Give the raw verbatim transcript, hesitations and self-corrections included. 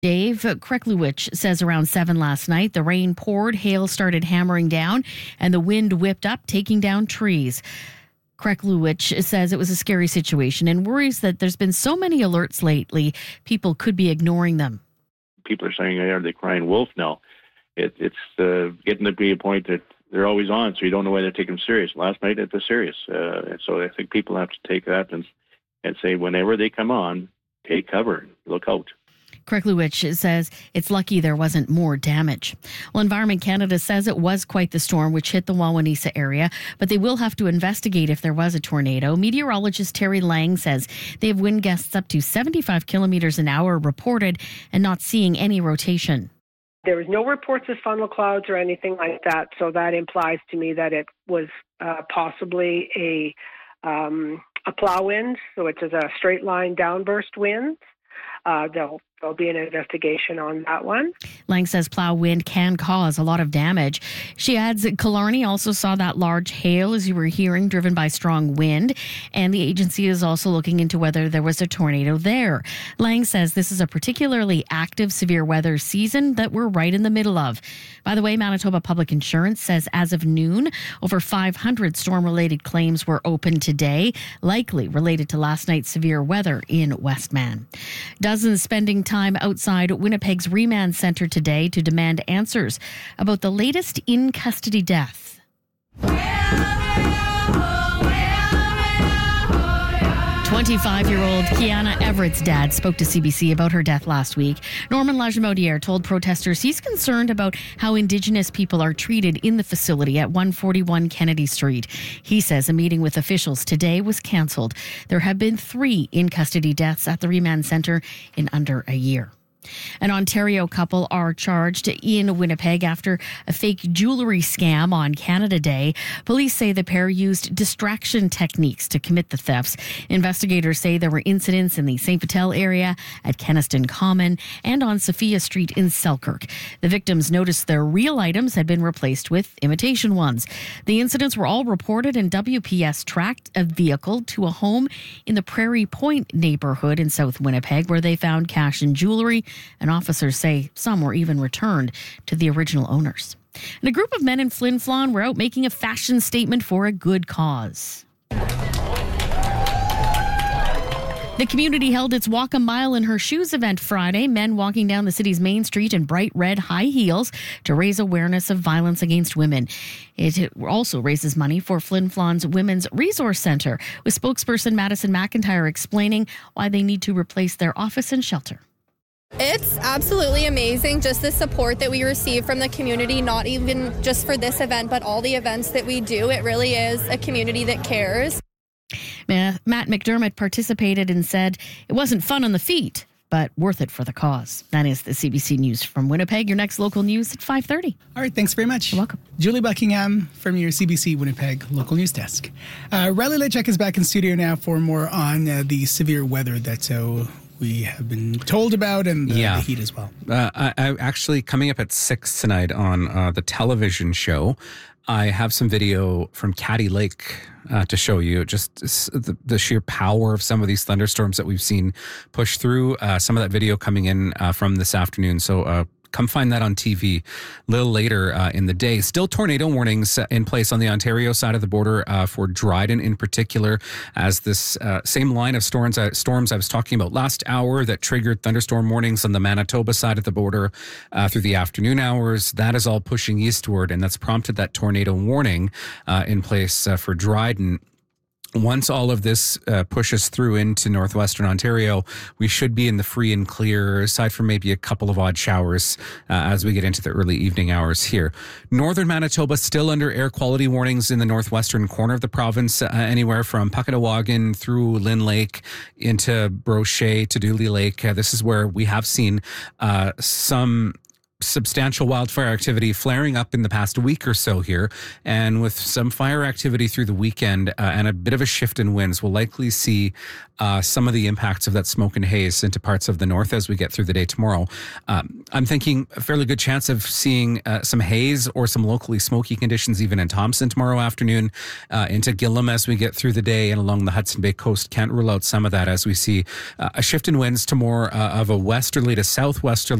Dave Krekluwich says around seven last night, the rain poured, hail started hammering down, and the wind whipped up, taking down trees. Krekluwich says it was a scary situation and worries that there's been so many alerts lately, people could be ignoring them. People are saying, are they crying wolf now? It, it's uh, getting to be a point that they're always on, so you don't know whether to take them serious. Last night it was serious. Uh, and so I think people have to take that and, and say, whenever they come on, take cover, look out. Krekluwich says it's lucky there wasn't more damage. Well, Environment Canada says it was quite the storm which hit the Wawanesa area, but they will have to investigate if there was a tornado. Meteorologist Terry Lang says they have wind gusts up to seventy-five kilometers an hour reported and not seeing any rotation. There was no reports of funnel clouds or anything like that, so that implies to me that it was uh, possibly a um, a plow wind, so it's a straight line downburst wind. Uh, there'll, there'll be an investigation on that one. Lang says plow wind can cause a lot of damage. She adds that Killarney also saw that large hail, as you were hearing, driven by strong wind, and the agency is also looking into whether there was a tornado there. Lang says this is a particularly active severe weather season that we're right in the middle of. By the way, Manitoba Public Insurance says as of noon, over five hundred storm-related claims were open today, likely related to last night's severe weather in Westman. Dozens spending time outside Winnipeg's remand centre today to demand answers about the latest in-custody death. twenty-five-year-old Kiana Everett's dad spoke to C B C about her death last week. Norman Lajimodiere told protesters he's concerned about how Indigenous people are treated in the facility at one forty-one Kennedy Street. He says a meeting with officials today was cancelled. There have been three in-custody deaths at the remand centre in under a year. An Ontario couple are charged in Winnipeg after a fake jewelry scam on Canada Day. Police say the pair used distraction techniques to commit the thefts. Investigators say there were incidents in the Saint Vital area, at Kenaston Common, and on Sophia Street in Selkirk. The victims noticed their real items had been replaced with imitation ones. The incidents were all reported, and W P S tracked a vehicle to a home in the Prairie Point neighborhood in South Winnipeg, where they found cash and jewelry, and officers say some were even returned to the original owners. And a group of men in Flin Flon were out making a fashion statement for a good cause. The community held its Walk a Mile in Her Shoes event Friday. Men walking down the city's main street in bright red high heels to raise awareness of violence against women. It also raises money for Flin Flon's Women's Resource Centre, with spokesperson Madison McIntyre explaining why they need to replace their office and shelter. It's absolutely amazing, just the support that we receive from the community, not even just for this event, but all the events that we do. It really is a community that cares. Matt McDermott participated and said it wasn't fun on the feet, but worth it for the cause. That is the C B C News from Winnipeg. Your next local news at five thirty. All right, thanks very much. You're welcome. Julie Buckingham from your C B C Winnipeg local news desk. Uh, Riley Lechek is back in studio now for more on uh, the severe weather that uh, we have been told about, and the, yeah. the heat as well. Uh, I, I actually, coming up at six tonight on uh, the television show, I have some video from Caddy Lake uh, to show you just the, the sheer power of some of these thunderstorms that we've seen push through. Uh, some of that video coming in uh, from this afternoon. So uh, come find that on T V a little later uh, in the day. Still tornado warnings in place on the Ontario side of the border uh, for Dryden in particular, as this uh, same line of storms, uh, storms I was talking about last hour that triggered thunderstorm warnings on the Manitoba side of the border uh, through the afternoon hours. That is all pushing eastward, and that's prompted that tornado warning uh, in place uh, for Dryden. Once all of this uh, pushes through into northwestern Ontario, we should be in the free and clear, aside from maybe a couple of odd showers uh, as we get into the early evening hours here. Northern Manitoba still under air quality warnings in the northwestern corner of the province, uh, anywhere from Puckatawagan through Lynn Lake into Brochet to Dooley Lake. Uh, this is where we have seen uh, some substantial wildfire activity flaring up in the past week or so here. And with some fire activity through the weekend uh, and a bit of a shift in winds, we'll likely see uh, some of the impacts of that smoke and haze into parts of the north as we get through the day tomorrow. Um, I'm thinking a fairly good chance of seeing uh, some haze or some locally smoky conditions even in Thompson tomorrow afternoon, uh, into Gillam as we get through the day, and along the Hudson Bay coast. Can't rule out some of that as we see uh, a shift in winds to more uh, of a westerly to southwesterly